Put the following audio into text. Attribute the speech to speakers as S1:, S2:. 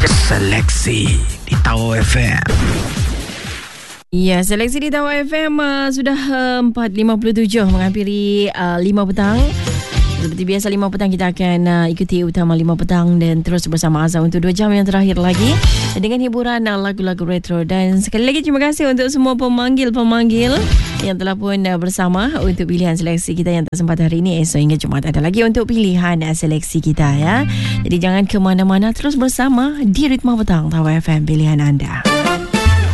S1: Seleksi di Tawau FM.
S2: Ya, seleksi di Tawau FM sudah 4.57 menghampiri 5 petang. Seperti biasa 5 petang kita akan ikuti utama 5 petang dan terus bersama Azhar untuk 2 jam yang terakhir lagi dengan hiburan lagu-lagu retro. Dan sekali lagi terima kasih untuk semua pemanggil-pemanggil yang telah pun bersama untuk pilihan seleksi kita yang tersempat hari ini. Esok hingga Jumaat ada lagi untuk pilihan seleksi kita ya. Jadi jangan ke mana-mana, terus bersama di Ritma Petang Tawau FM, pilihan anda.